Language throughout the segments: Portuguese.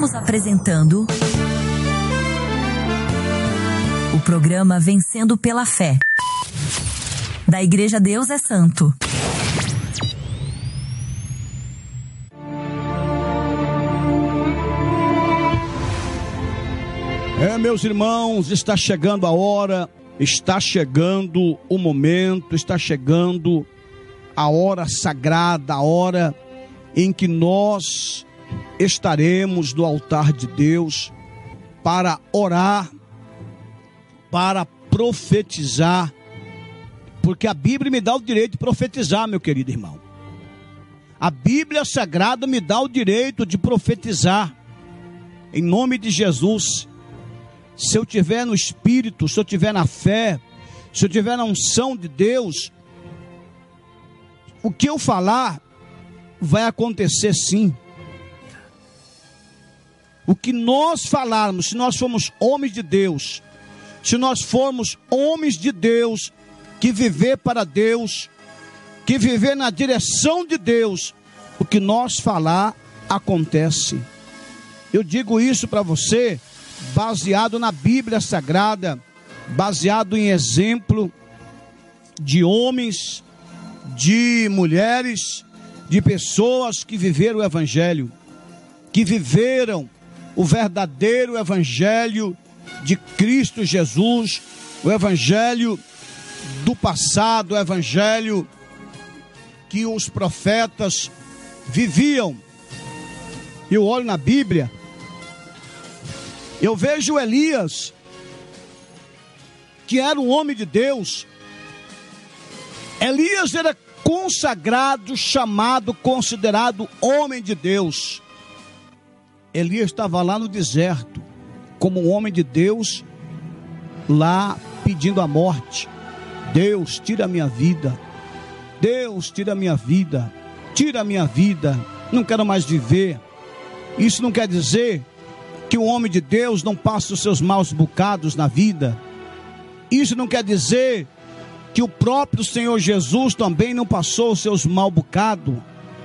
Estamos apresentando o programa Vencendo pela Fé, da Igreja Deus é Santo. Meus irmãos, está chegando a hora, está chegando o momento, está chegando a hora sagrada, a hora em que nós estaremos no altar de Deus para orar, para profetizar, porque a Bíblia me dá o direito de profetizar, meu querido irmão. A Bíblia Sagrada me dá o direito de profetizar, em nome de Jesus. Se eu tiver no Espírito, se eu tiver na fé, se eu tiver na unção de Deus, o que eu falar vai acontecer sim. O que nós falarmos, se nós formos homens de Deus, se nós formos homens de Deus, que viver para Deus, que viver na direção de Deus, o que nós falar acontece. Eu digo isso para você, baseado na Bíblia Sagrada, baseado em exemplo de homens, de mulheres, de pessoas que viveram o Evangelho, que viveram o verdadeiro Evangelho de Cristo Jesus, o Evangelho do passado, o Evangelho que os profetas viviam. Eu olho na Bíblia, eu vejo Elias, que era um homem de Deus. Elias era consagrado, chamado, considerado homem de Deus. Elias estava lá no deserto, como um homem de Deus, lá pedindo a morte. Deus, tira a minha vida. Deus, tira a minha vida. Tira a minha vida. Não quero mais viver. Isso não quer dizer que o homem de Deus não passa os seus maus bocados na vida. Isso não quer dizer que o próprio Senhor Jesus também não passou os seus maus bocados.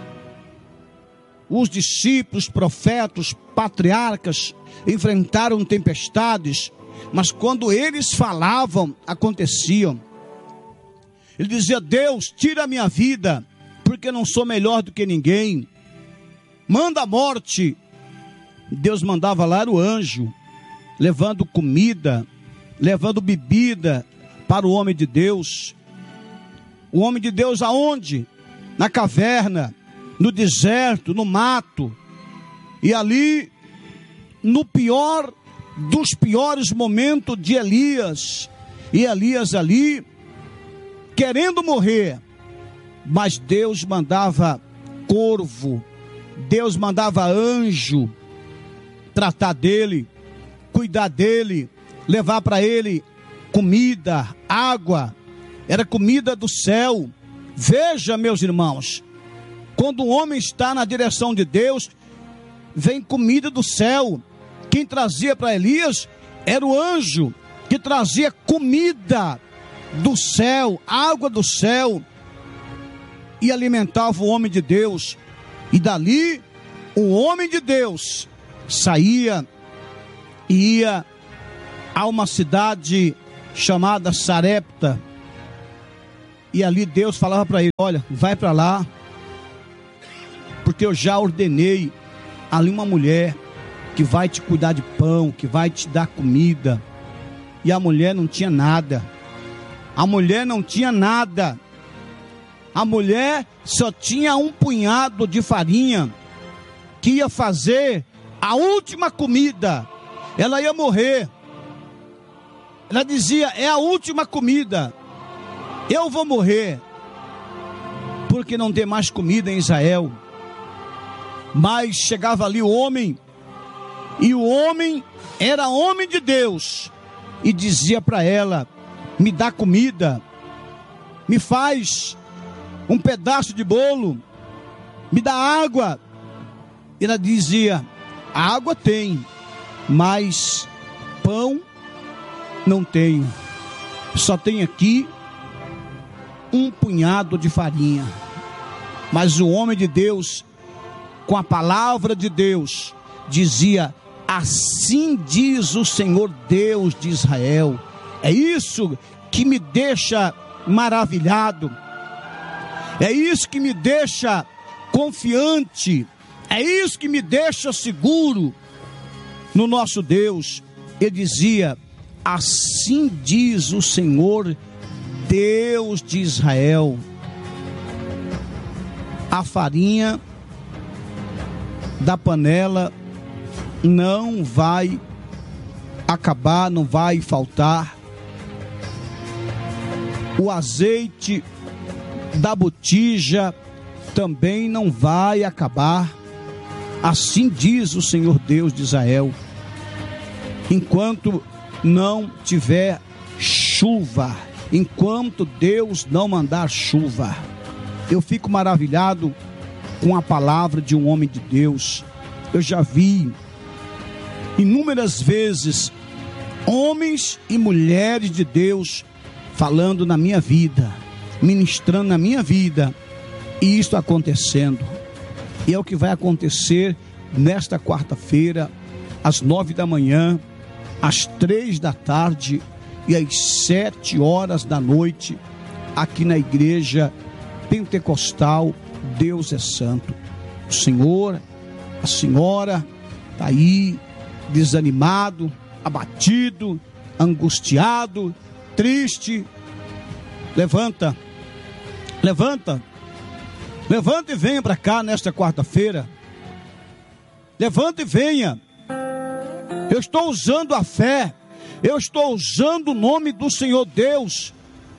Os discípulos, profetas, patriarcas enfrentaram tempestades, mas quando eles falavam, aconteciam. Ele dizia: Deus, tira a minha vida, porque não sou melhor do que ninguém. Manda a morte. Deus mandava lá o anjo, levando comida, levando bebida para o homem de Deus. O homem de Deus aonde? Na caverna, no deserto, no mato. E ali, no pior dos piores momentos de Elias, e Elias ali, querendo morrer, mas Deus mandava corvo, Deus mandava anjo, tratar dele, cuidar dele, levar para ele comida, água, era comida do céu. Veja, meus irmãos, quando um homem está na direção de Deus, vem comida do céu. Quem trazia para Elias era o anjo, que trazia comida do céu, água do céu, e alimentava o homem de Deus. E dali, o homem de Deus saía e ia a uma cidade chamada Sarepta, e ali Deus falava para ele: olha, vai para lá, porque eu já ordenei ali uma mulher que vai te cuidar de pão, que vai te dar comida. E a mulher não tinha nada. A mulher não tinha nada. A mulher só tinha um punhado de farinha, que ia fazer a última comida. Ela ia morrer. Ela dizia: é a última comida. Eu vou morrer, porque não tem mais comida em Israel. Mas chegava ali o homem, e o homem era homem de Deus, e dizia para ela: me dá comida, me faz um pedaço de bolo, me dá água. E ela dizia: água tem, mas pão não tenho, só tenho aqui um punhado de farinha. Mas o homem de Deus, com a palavra de Deus, dizia: assim diz o Senhor Deus de Israel. É isso que me deixa maravilhado, é isso que me deixa confiante, é isso que me deixa seguro no nosso Deus. Ele dizia: assim diz o Senhor Deus de Israel. A farinha da panela não vai acabar, não vai faltar. O azeite da botija também não vai acabar. Assim diz o Senhor Deus de Israel. Enquanto não tiver chuva, enquanto Deus não mandar chuva. Eu fico maravilhado com a palavra de um homem de Deus. Eu já vi inúmeras vezes homens e mulheres de Deus falando na minha vida, ministrando na minha vida, e isso acontecendo. E é o que vai acontecer nesta quarta-feira, às 9 da manhã, às 3 da tarde e às 7 horas da noite, aqui na igreja pentecostal Deus é Santo. O senhor, a senhora está aí desanimado, abatido, angustiado, triste. Levanta e venha para cá nesta quarta-feira. Levanta e venha. Eu estou usando a fé, eu estou usando o nome do Senhor Deus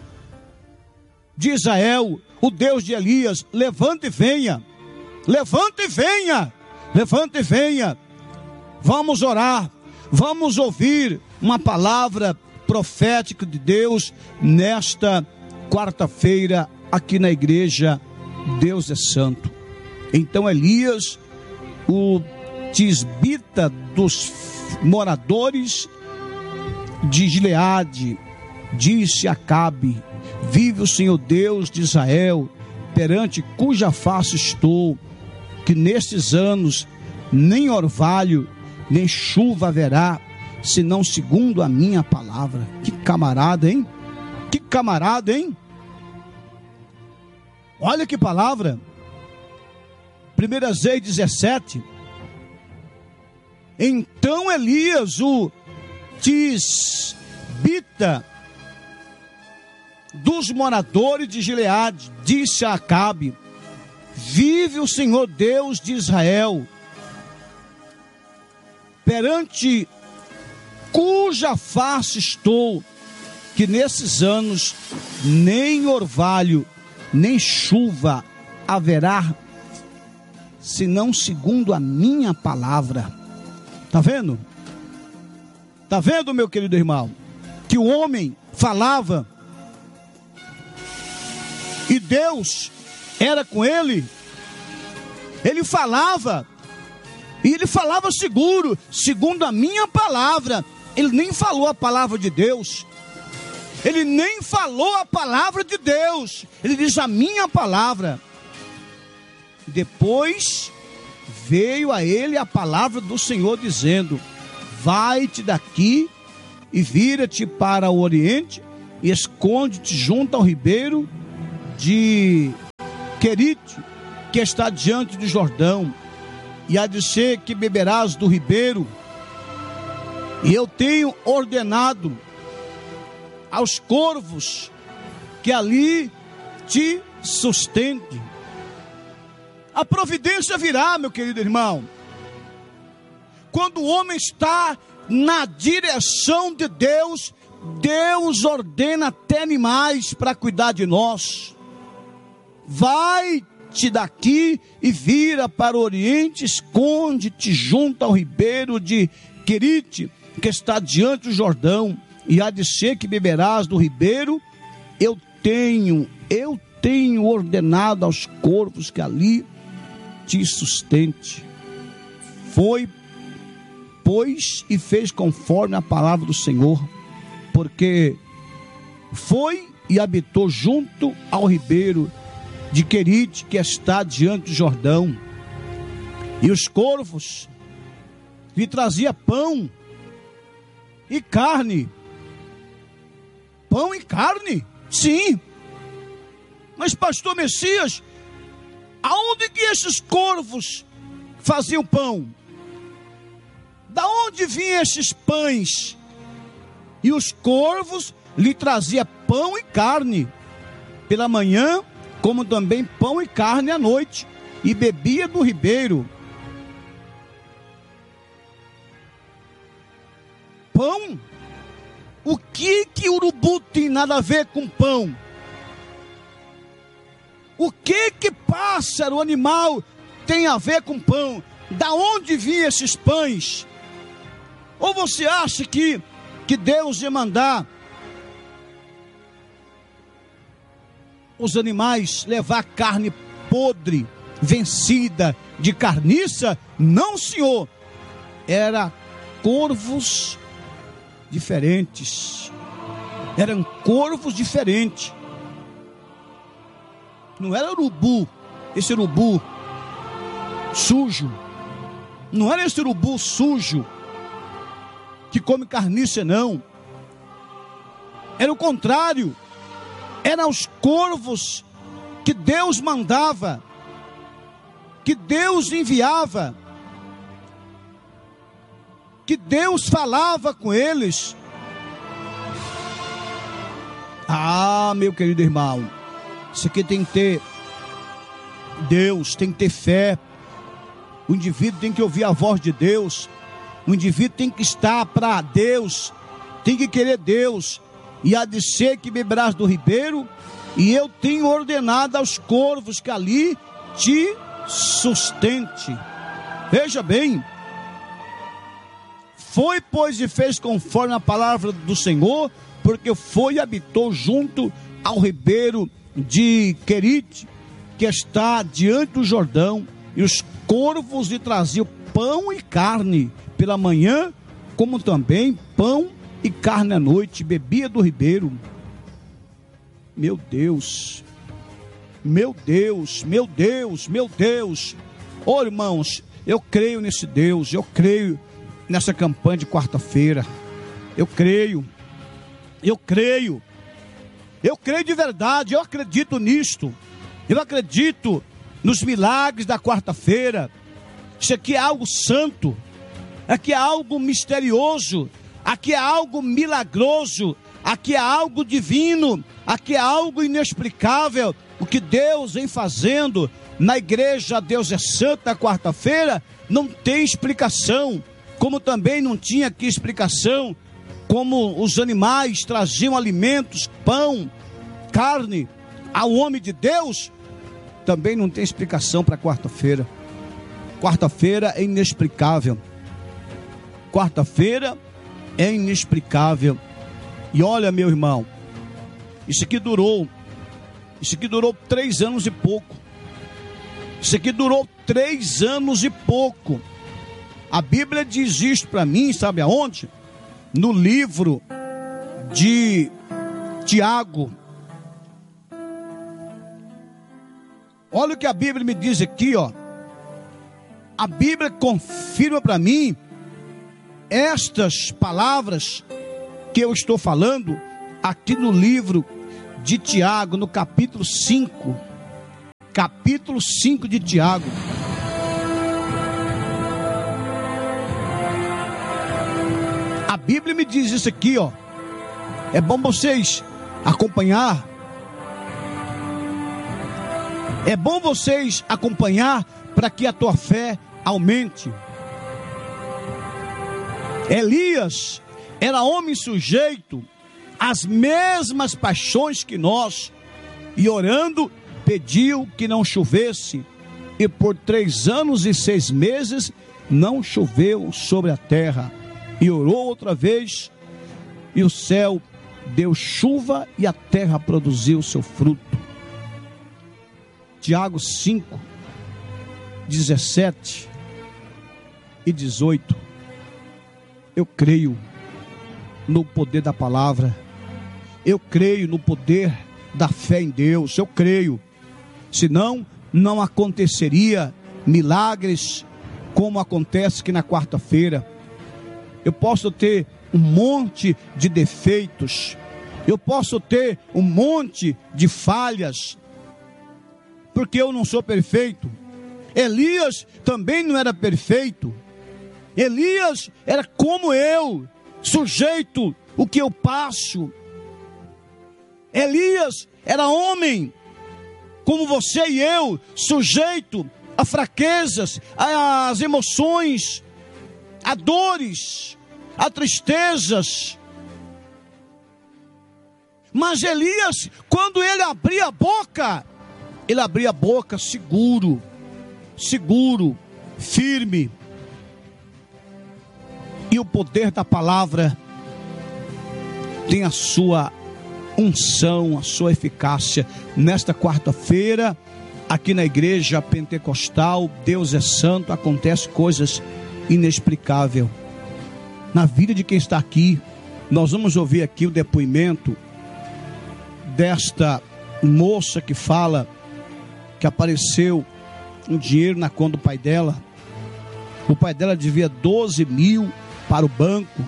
de Israel, o Deus de Elias. Levanta e venha, levanta e venha, levanta e venha. Vamos orar, vamos ouvir uma palavra profética de Deus nesta quarta-feira aqui na igreja Deus é Santo. Então Elias, o tisbita dos moradores de Gileade, disse a Acabe: vive o Senhor Deus de Israel, perante cuja face estou, que nestes anos nem orvalho nem chuva haverá, senão segundo a minha palavra. Que camarada, hein? Que camarada, hein? Olha que palavra. 1 Reis 17. Então Elias, o tisbita dos moradores de Gileade, disse a Acabe: vive o Senhor Deus de Israel, perante cuja face estou, que nesses anos nem orvalho nem chuva haverá, senão segundo a minha palavra. Tá vendo? Tá vendo, meu querido irmão, que o homem falava e Deus era com ele. Ele falava e ele falava seguro, segundo a minha palavra. Ele nem falou a palavra de Deus, ele nem falou a palavra de Deus, ele diz a minha palavra. Depois veio a ele a palavra do Senhor dizendo: vai-te daqui e vira-te para o oriente e esconde-te junto ao ribeiro de Querite, que está diante do Jordão, e há de ser que beberás do ribeiro, e eu tenho ordenado aos corvos que ali te sustente. A providência virá, meu querido irmão, quando o homem está na direção de Deus. Deus ordena até animais para cuidar de nós. Vai-te daqui e vira para o oriente, esconde-te junto ao ribeiro de Querite, que está diante do Jordão, e há de ser que beberás do ribeiro. Eu tenho ordenado aos corvos que ali te sustente. Foi, pois, e fez conforme a palavra do Senhor, porque foi e habitou junto ao ribeiro de Querite, que está diante do Jordão. E os corvos lhe trazia pão e carne. Pão e carne? Sim. Mas pastor Messias, aonde que esses corvos faziam pão? Da onde vinham esses pães? E os corvos lhe traziam pão e carne pela manhã, como também pão e carne à noite, e bebia do ribeiro. Pão? O que urubu tem nada a ver com pão? O que pássaro, animal, tem a ver com pão? Da onde vinham esses pães? Ou você acha que Deus ia mandar os animais levar carne podre, vencida, de carniça? Não, senhor. Era corvos diferentes. Eram corvos diferentes. Não era urubu, esse urubu sujo. Não era esse urubu sujo que come carniça, não. Era o contrário. Eram os corvos que Deus mandava, que Deus enviava, que Deus falava com eles. Ah, meu querido irmão, isso aqui tem que ter Deus, tem que ter fé. O indivíduo tem que ouvir a voz de Deus. O indivíduo tem que estar para Deus, tem que querer Deus. E há de ser que beberás do ribeiro, e eu tenho ordenado aos corvos que ali te sustente. Veja bem, foi, pois, e fez conforme a palavra do Senhor, porque foi e habitou junto ao ribeiro de Querite, que está diante do Jordão, e os corvos lhe traziam pão e carne pela manhã, como também pão e carne à noite, bebia do ribeiro. Meu Deus, meu Deus, meu Deus, meu Deus. Oh, irmãos, eu creio nesse Deus, eu creio nessa campanha de quarta-feira. Eu creio de verdade, eu acredito nisto. Eu acredito nos milagres da quarta-feira. Isso aqui é algo santo, aqui é algo misterioso, aqui é algo milagroso, aqui é algo divino, aqui é algo inexplicável. O que Deus vem fazendo na igreja Deus é Santo na quarta-feira não tem explicação, como também não tinha aqui explicação como os animais traziam alimentos, pão, carne ao homem de Deus. Também não tem explicação para quarta-feira. Quarta-feira é inexplicável. Quarta-feira é inexplicável. E olha, meu irmão, isso aqui durou 3 anos e pouco. Isso aqui durou 3 anos e pouco. A Bíblia diz isto para mim, sabe aonde? No livro de Tiago. Olha o que a Bíblia me diz aqui, ó. A Bíblia confirma para mim estas palavras que eu estou falando aqui no livro de Tiago, no capítulo 5. Capítulo 5 de Tiago. A Bíblia me diz isso aqui, ó. É bom vocês acompanhar. É bom vocês acompanhar para que a tua fé aumente. Elias era homem sujeito às mesmas paixões que nós, e orando pediu que não chovesse, e por 3 anos e 6 meses não choveu sobre a terra. E orou outra vez, e o céu deu chuva e a terra produziu seu fruto. Tiago 5, 17 e 18. Eu creio no poder da palavra. Eu creio no poder da fé em Deus. Eu creio. Senão, não aconteceria milagres como acontece que na quarta-feira eu posso ter um monte de defeitos, eu posso ter um monte de falhas, porque eu não sou perfeito. Elias também não era perfeito. Elias era como eu, sujeito o que eu passo. Elias era homem, como você e eu, sujeito a fraquezas, às emoções, a dores, a tristezas. Mas Elias, quando ele abria a boca seguro, firme. E o poder da palavra tem a sua unção, a sua eficácia. Nesta quarta-feira, aqui na igreja pentecostal, Deus é santo, acontece coisas inexplicáveis na vida de quem está aqui. Nós vamos ouvir aqui o depoimento desta moça que fala que apareceu um dinheiro na conta do pai dela. O pai dela devia 12 mil para o banco,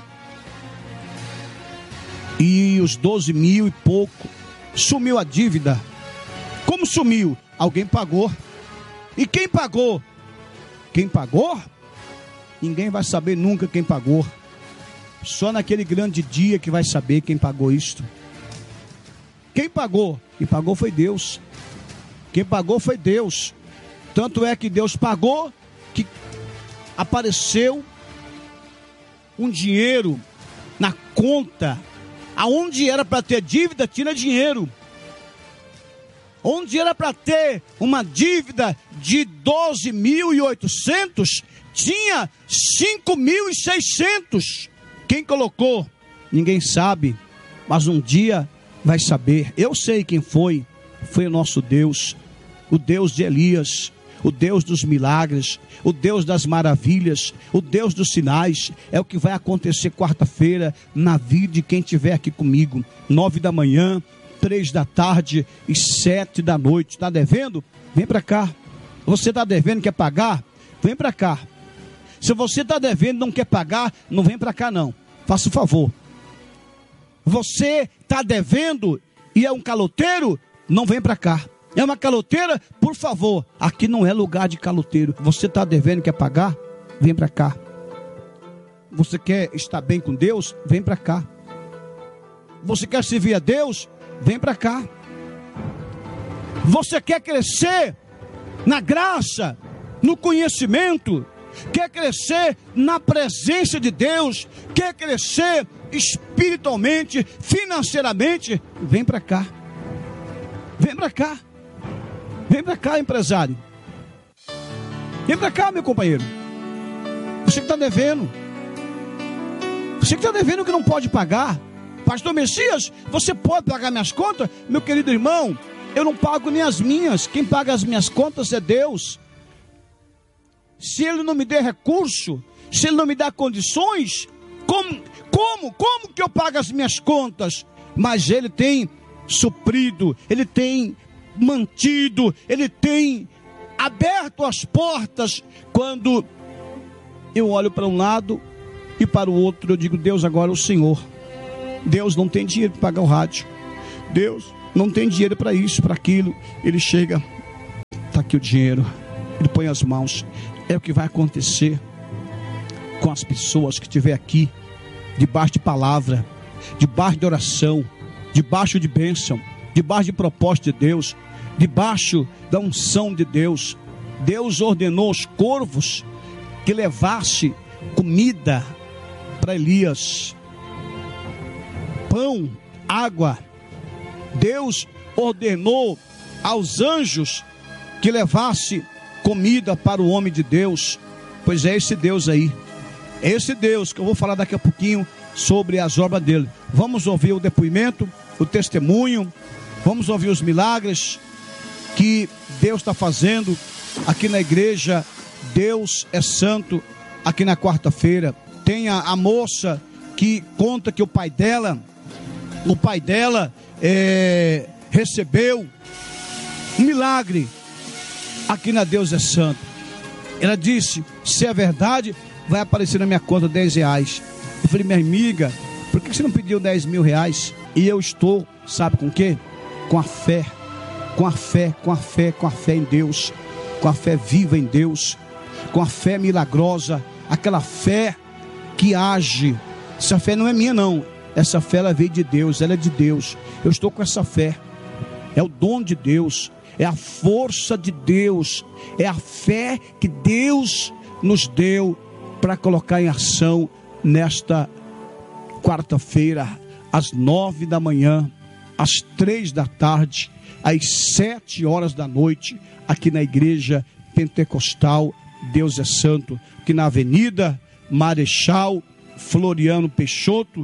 e os 12 mil e pouco sumiu a dívida. Como sumiu? Alguém pagou. E quem pagou? Quem pagou? Ninguém vai saber nunca quem pagou. Só naquele grande dia que vai saber quem pagou isto. Quem pagou? Quem pagou foi Deus. Quem pagou foi Deus. Tanto é que Deus pagou que apareceu um dinheiro na conta. Aonde era para ter dívida, tinha dinheiro. Onde era para ter uma dívida de 12.800, tinha 5.600. Quem colocou? Ninguém sabe, mas um dia vai saber. Eu sei quem foi. Foi o nosso Deus, o Deus de Elias, o Deus dos milagres, o Deus das maravilhas, o Deus dos sinais. É o que vai acontecer quarta-feira na vida de quem estiver aqui comigo. 9 da manhã, 3 da tarde e 7 da noite. Está devendo? Vem para cá. Você está devendo, quer pagar? Vem para cá. Se você está devendo e não quer pagar, não vem para cá não. Faça o favor. Você está devendo e é um caloteiro? Não vem para cá. É uma caloteira? Por favor, aqui não é lugar de caloteiro. Você está devendo, quer pagar? Vem para cá. Você quer estar bem com Deus? Vem para cá. Você quer servir a Deus? Vem para cá. Você quer crescer na graça, no conhecimento? Quer crescer na presença de Deus? Quer crescer espiritualmente, financeiramente? Vem para cá. Vem para cá. Vem para cá, empresário. Vem para cá, meu companheiro. Você que está devendo. Você que está devendo que não pode pagar. Pastor Messias, você pode pagar minhas contas? Meu querido irmão, eu não pago nem as minhas. Quem paga as minhas contas é Deus. Se Ele não me der recurso, se Ele não me der condições, como que eu pago as minhas contas? Mas Ele tem suprido, Ele tem mantido, Ele tem aberto as portas. Quando eu olho para um lado e para o outro, eu digo: Deus, agora é o Senhor. Deus não tem dinheiro para pagar o rádio, Deus não tem dinheiro para isso, para aquilo. Ele chega, está aqui o dinheiro, Ele põe as mãos. É o que vai acontecer com as pessoas que estiver aqui, debaixo de palavra, debaixo de oração, debaixo de bênção, debaixo de propósito de Deus, debaixo da unção de Deus. Deus ordenou os corvos que levasse comida para Elias, pão, água. Deus ordenou aos anjos que levasse comida para o homem de Deus. Pois é esse Deus aí, é esse Deus que eu vou falar daqui a pouquinho sobre as obras dele. Vamos ouvir o depoimento, o testemunho, vamos ouvir os milagres que Deus está fazendo aqui na igreja. Deus é santo. Aqui na quarta-feira tem a moça que conta que o pai dela recebeu um milagre aqui na Deus é Santo. Ela disse, se é verdade, vai aparecer na minha conta R$10. Eu falei, minha amiga, por que você não pediu R$10.000? E eu estou, sabe com o quê? Com a fé em Deus, com a fé viva em Deus, com a fé milagrosa, aquela fé que age. Essa fé não é minha não, essa fé ela veio de Deus, ela é de Deus. Eu estou com essa fé, é o dom de Deus, é a força de Deus, é a fé que Deus nos deu para colocar em ação nesta quarta-feira, às 9 da manhã, às 3 da tarde, às 7 horas da noite, aqui na Igreja Pentecostal Deus é Santo, aqui na Avenida Marechal Floriano Peixoto,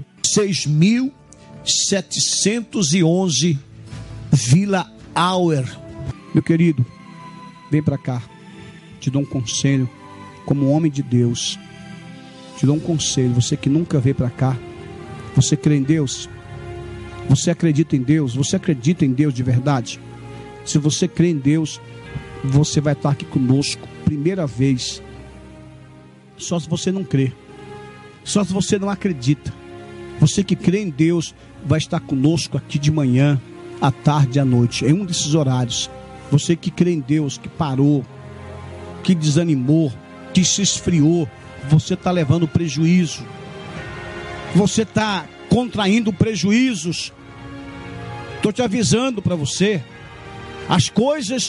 6.711, Vila Auer. Meu querido, vem para cá, te dou um conselho, como homem de Deus, te dou um conselho, você que nunca veio para cá, você crê em Deus? Você acredita em Deus? Você acredita em Deus de verdade? Se você crê em Deus, você vai estar aqui conosco, primeira vez. Só se você não crê, só se você não acredita. Você que crê em Deus vai estar conosco aqui de manhã, à tarde e à noite, em um desses horários. Você que crê em Deus, que parou, que desanimou, que se esfriou, você está levando prejuízo, você está contraindo prejuízos. Estou te avisando para você, as coisas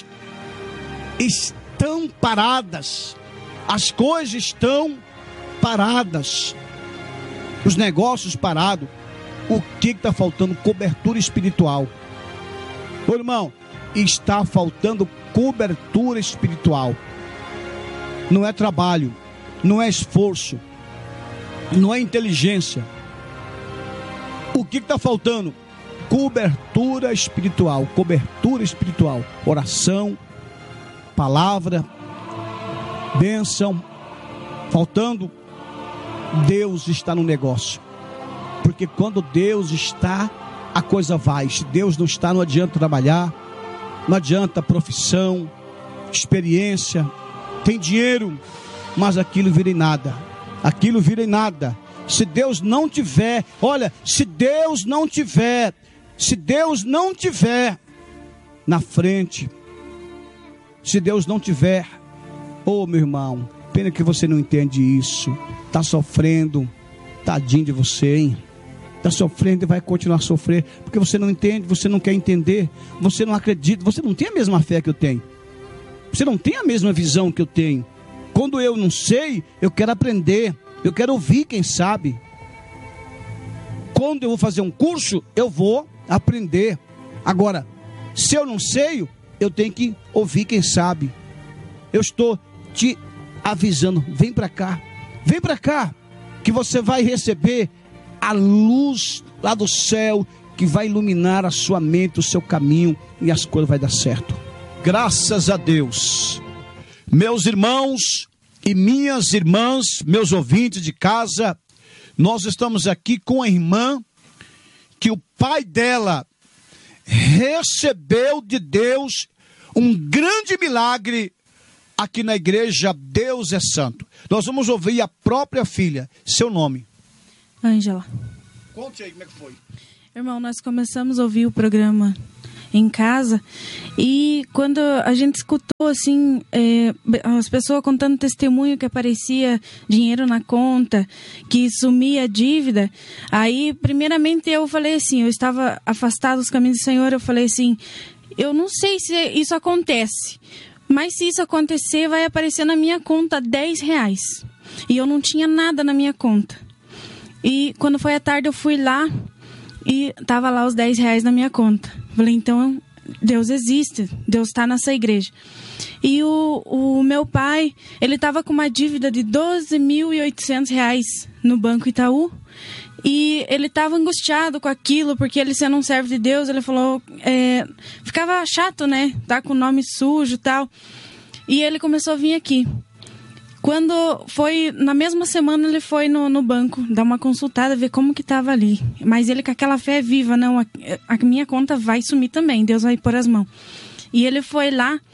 estão paradas, as coisas estão paradas, os negócios parados. O que está faltando? Cobertura espiritual. Ô irmão, está faltando cobertura espiritual. Não é trabalho, não é esforço, não é inteligência. O que está faltando? Cobertura espiritual, cobertura espiritual, oração, palavra, bênção. Faltando, Deus está no negócio, porque quando Deus está, a coisa vai. Se Deus não está, não adianta trabalhar, não adianta profissão, experiência, tem dinheiro, mas aquilo vira em nada, aquilo vira em nada. Se Deus não tiver, olha, se Deus não tiver na frente, se Deus não tiver, ô meu irmão, pena que você não entende isso, está sofrendo, tadinho de você, hein? Está sofrendo e vai continuar a sofrer, porque você não entende, você não quer entender, você não acredita, você não tem a mesma fé que eu tenho, você não tem a mesma visão que eu tenho. Quando eu não sei, eu quero aprender, eu quero ouvir quem sabe. Quando eu vou fazer um curso, eu vou aprender. Agora, se eu não sei, eu tenho que ouvir quem sabe. Eu estou te avisando, vem para cá, que você vai receber a luz lá do céu, que vai iluminar a sua mente, o seu caminho, e as coisas vai dar certo. Graças a Deus. Meus irmãos e minhas irmãs, meus ouvintes de casa, nós estamos aqui com a irmã que o pai dela recebeu de Deus um grande milagre aqui na igreja Deus é Santo. Nós vamos ouvir a própria filha. Seu nome? Ângela. Conte aí como é que foi. Irmão, nós começamos a ouvir o programa em casa, e quando a gente escutou assim, as pessoas contando testemunho que aparecia dinheiro na conta, que sumia a dívida, aí primeiramente eu falei assim, eu estava afastado dos caminhos do Senhor, eu falei assim, eu não sei se isso acontece, mas se isso acontecer, vai aparecer na minha conta R$10, e eu não tinha nada na minha conta. E quando foi à tarde eu fui lá e tava lá os R$10 na minha conta. Falei, então Deus existe, Deus está nessa igreja. E o meu pai, ele tava com uma dívida de R$12.800 no Banco Itaú. E ele estava angustiado com aquilo, porque ele, sendo um servo de Deus, ele falou, ficava chato, né? Tá com o nome sujo e tal. E ele começou a vir aqui. Quando foi, na mesma semana, ele foi no banco, dar uma consultada, ver como que estava ali. Mas ele com aquela fé viva, não, a minha conta vai sumir também, Deus vai pôr as mãos. E ele foi lá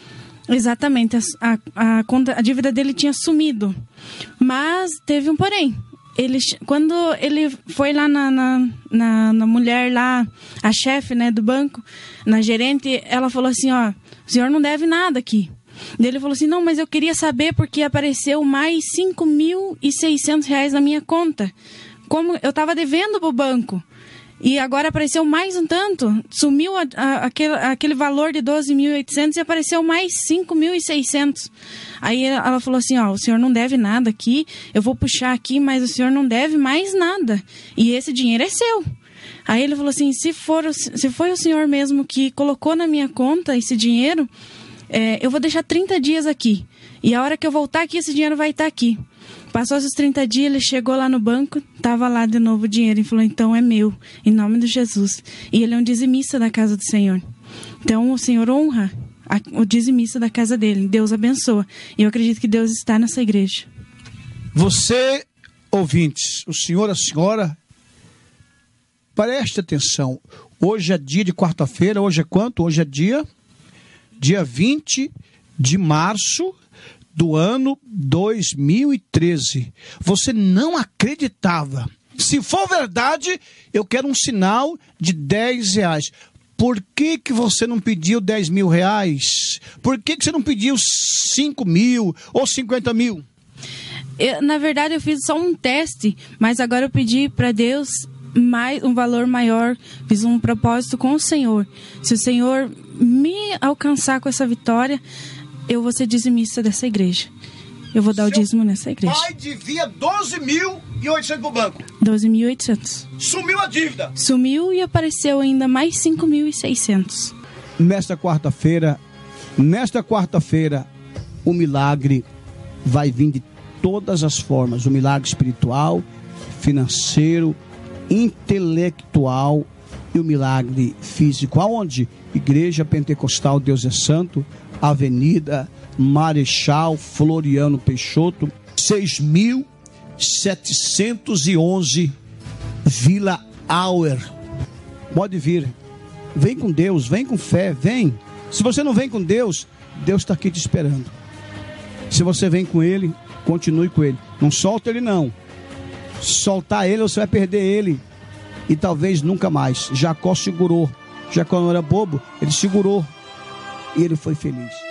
Exatamente, a dívida dele tinha sumido, mas teve um porém. Quando ele foi lá na mulher lá, a chefe, né, do banco, na gerente, ela falou assim, ó, o senhor não deve nada aqui. Daí ele falou assim, não, mas eu queria saber porque apareceu mais R$5.600 na minha conta. Como eu estava devendo pro banco. E agora apareceu mais um tanto, sumiu aquele valor de 12.800 e apareceu mais 5.600. Aí ela falou assim, ó, o senhor não deve nada aqui, eu vou puxar aqui, mas o senhor não deve mais nada. E esse dinheiro é seu. Aí ele falou assim, se foi o senhor mesmo que colocou na minha conta esse dinheiro, eu vou deixar 30 dias aqui. E a hora que eu voltar aqui, esse dinheiro vai estar aqui. Passou esses 30 dias, ele chegou lá no banco, estava lá de novo o dinheiro e falou, então é meu, em nome de Jesus. E ele é um dizimista da casa do Senhor. Então o Senhor honra o dizimista da casa dele. Deus abençoa. E eu acredito que Deus está nessa igreja. Você, ouvintes, o senhor, a senhora, preste atenção. Hoje é dia de quarta-feira, hoje é quanto? Hoje é dia 20 de março do ano 2013. Você não acreditava. Se for verdade, eu quero um sinal de R$10. Por que você não pediu R$10.000? Por que você não pediu 5.000 ou 50.000? Na verdade, eu fiz só um teste, mas agora eu pedi para Deus um valor maior. Fiz um propósito com o Senhor. Se o Senhor me alcançar com essa vitória, eu vou ser dizimista dessa igreja. Eu vou dar o dízimo nessa igreja. Pai devia 12.800 pro banco. 12.800. Sumiu a dívida. Sumiu e apareceu ainda mais 5.600. Nesta quarta-feira, o milagre vai vir de todas as formas. O milagre espiritual, financeiro, intelectual e o milagre físico. Aonde? Igreja Pentecostal Deus é Santo, Avenida Marechal Floriano Peixoto, 6.711, Vila Auer. Pode vir. Vem com Deus, vem com fé, vem. Se você não vem com Deus, Deus está aqui te esperando. Se você vem com Ele, continue com Ele. Não solta Ele não. Soltar Ele, você vai perder Ele. E talvez nunca mais. Jacó segurou. Jacó não era bobo, ele segurou. E ele foi feliz.